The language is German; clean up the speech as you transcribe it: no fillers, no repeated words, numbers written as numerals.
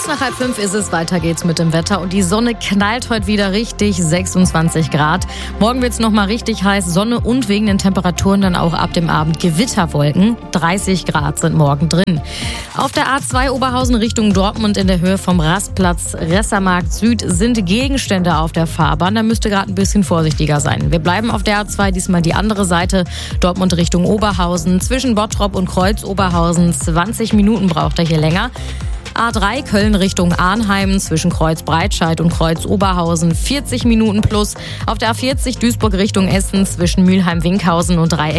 nach 4:30 ist es, weiter geht's mit dem Wetter und die Sonne knallt heute wieder richtig, 26 Grad. Morgen wird's nochmal richtig heiß, Sonne und wegen den Temperaturen dann auch ab dem Abend Gewitterwolken. 30 Grad sind morgen drin. Auf der A2 Oberhausen Richtung Dortmund in der Höhe vom Rastplatz Ressermarkt Süd sind Gegenstände auf der Fahrbahn. Da müsst ihr gerade ein bisschen vorsichtiger sein. Wir bleiben auf der A2, diesmal die andere Seite, Dortmund Richtung Oberhausen. Zwischen Bottrop und Kreuz Oberhausen 20 Minuten braucht ihr hier länger. A3 Köln Richtung Arnheim zwischen Kreuz Breitscheid und Kreuz Oberhausen 40 Minuten plus. Auf der A40 Duisburg Richtung Essen zwischen Mülheim-Winkhausen und Dreieck